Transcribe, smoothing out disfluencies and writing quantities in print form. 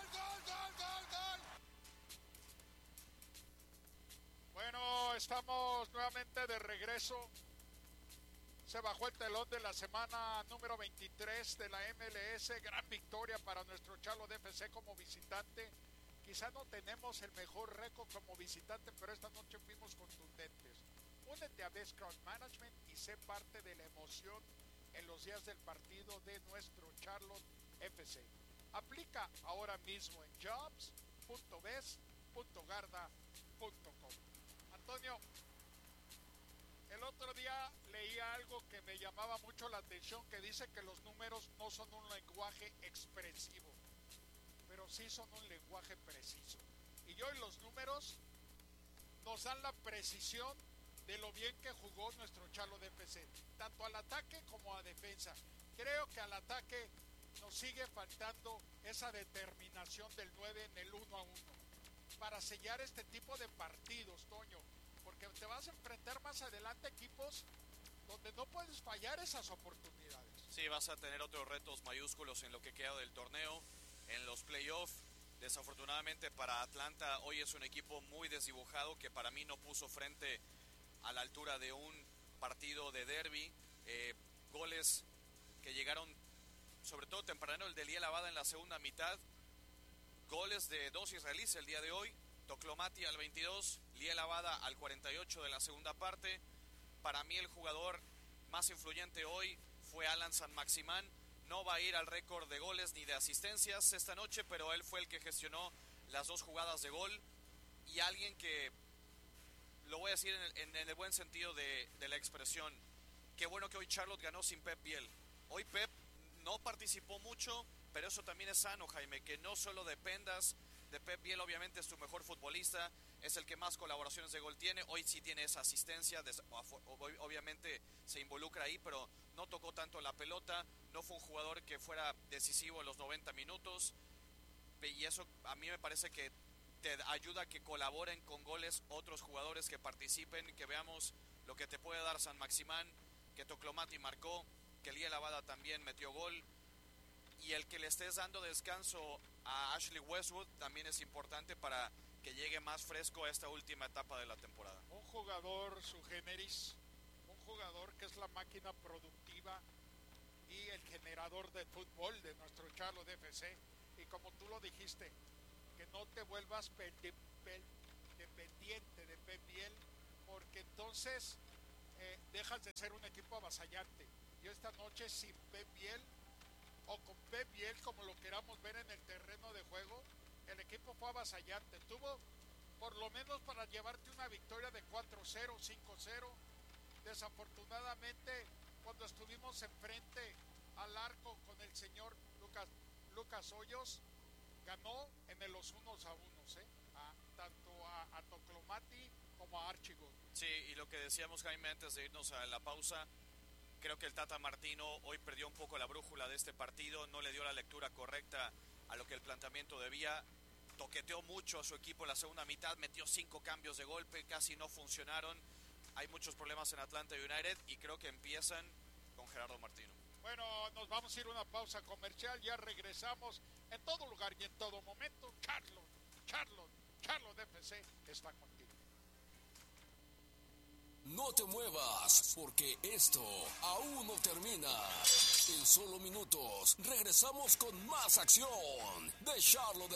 Bueno, estamos nuevamente de regreso. Se bajó el telón de la semana número 23 de la MLS. Gran victoria para nuestro Charlotte FC como visitante. Quizá no tenemos el mejor récord como visitante, pero esta noche fuimos contundentes. Únete a Best Crowd Management y sé parte de la emoción en los días del partido de nuestro Charlotte FC. Aplica ahora mismo en jobs.best.garda.com. Antonio, el otro día leía algo que me llamaba mucho la atención, que dice que los números no son un lenguaje expresivo, pero sí son un lenguaje preciso. Y hoy los números nos dan la precisión de lo bien que jugó nuestro Charlotte FC, tanto al ataque como a defensa. Creo que al ataque nos sigue faltando esa determinación del 9 en el 1-1 para sellar este tipo de partidos, Toño, porque te vas a enfrentar más adelante equipos donde no puedes fallar esas oportunidades. Sí, vas a tener otros retos mayúsculos en lo que queda del torneo, en los playoffs. Desafortunadamente para Atlanta hoy es un equipo muy desdibujado que para mí no puso frente a la altura de un partido de derbi. Goles que llegaron sobre todo temprano, el de Liel Abada en la segunda mitad. Goles de dos israelíes el día de hoy. Toclomati al 22, Liel Abada al 48 de la segunda parte. Para mí el jugador más influyente hoy fue Alan Sanmaximan. No va a ir al récord de goles ni de asistencias esta noche, pero él fue el que gestionó las dos jugadas de gol. Y alguien que, lo voy a decir en el buen sentido de la expresión, qué bueno que hoy Charlotte ganó sin Pep Biel. Hoy Pep no participó mucho, pero eso también es sano, Jaime, que no solo dependas de Pep Biel. Obviamente es tu mejor futbolista, es el que más colaboraciones de gol tiene. Hoy sí tiene esa asistencia, obviamente se involucra ahí, pero no tocó tanto la pelota, no fue un jugador que fuera decisivo en los 90 minutos, y eso a mí me parece que te ayuda a que colaboren con goles otros jugadores, que participen, que veamos lo que te puede dar Sanmaximan, que Toclomati marcó, que Liel Abada también metió gol. Y el que le estés dando descanso a Ashley Westwood también es importante para que llegue más fresco a esta última etapa de la temporada. Un jugador su generis, un jugador que es la máquina productiva y el generador de fútbol de nuestro Charlotte FC. Y como tú lo dijiste, que no te vuelvas dependiente de Pep Biel, porque entonces dejas de ser un equipo avasallante. Y esta noche sin Pep Biel, o con Pep Biel, como lo queramos ver en el terreno de juego, el equipo fue avasallante. Tuvo por lo menos para llevarte una victoria de 4-0, 5-0. Desafortunadamente, cuando estuvimos enfrente al arco con el señor Lucas Hoyos, ganó en los unos a unos, tanto a Toclomati como a Archibald. Sí, y lo que decíamos, Jaime, antes de irnos a la pausa, creo que el Tata Martino hoy perdió un poco la brújula de este partido, no le dio la lectura correcta a lo que el planteamiento debía, toqueteó mucho a su equipo en la segunda mitad, metió 5 cambios de golpe, casi no funcionaron. Hay muchos problemas en Atlanta United y creo que empiezan con Gerardo Martino. Bueno, nos vamos a ir a una pausa comercial, ya regresamos en todo lugar y en todo momento. Charlotte FC está contigo. No te muevas, porque esto aún no termina. En solo minutos regresamos con más acción de Charlotte